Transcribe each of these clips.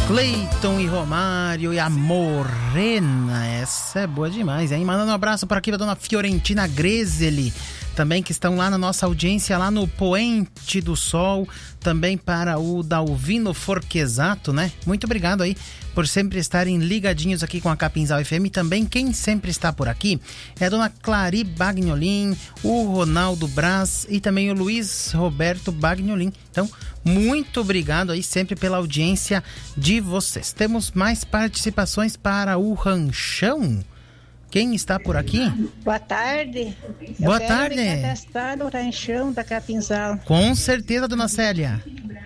Cleiton e Romário e a Morena, essa é boa demais, hein? Mandando um abraço para aqui da dona Fiorentina Grezeli, também que estão lá na nossa audiência, lá no Poente do Sol, também para o Dalvino Forquesato, né? Muito obrigado aí por sempre estarem ligadinhos aqui com a Capinzal FM. Também quem sempre está por aqui é a dona Clary Bagnolin, o Ronaldo Braz e também o Luiz Roberto Bagnolin. Então, muito obrigado aí sempre pela audiência de vocês. Temos mais participações para o Ranchão. Quem está por aqui? Boa tarde. Boa tarde. Eu quero me cadastrar no Ranchão da Capinzal. Com certeza, dona Célia.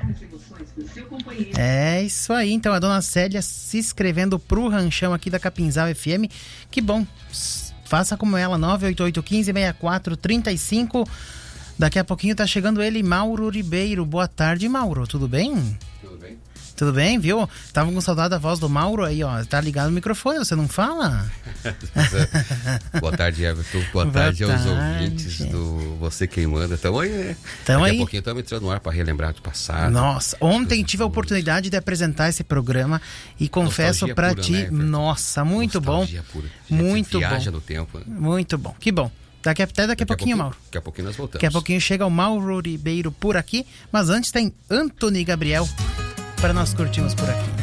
É isso aí, então a dona Célia se inscrevendo pro Ranchão aqui da Capinzal FM. Que bom, faça como ela, 988156435. Daqui a pouquinho tá chegando ele, Mauro Ribeiro. Boa tarde, Mauro, tudo bem? Tudo bem. Tudo bem, viu? Tava com saudade da voz do Mauro aí, ó. Tá ligado o microfone, você não fala? Boa tarde, Everton. Boa tarde aos ouvintes do Você Quem Manda. Tamo aí, né? Tamo Daqui aí. a pouquinho estamos entrando no ar para relembrar do passado. Nossa, ontem tive a oportunidade de apresentar esse programa e confesso Nostalgia pra pura, ti, né, Everton? nossa, muito bom. Nostalgia pura. Muito viaja bom. no tempo. Né? Muito bom, que bom. Até daqui a pouquinho, Mauro. Daqui a pouquinho nós voltamos. Daqui a pouquinho chega o Mauro Ribeiro por aqui, mas antes tem Antony Gabriel para nós curtirmos por aqui.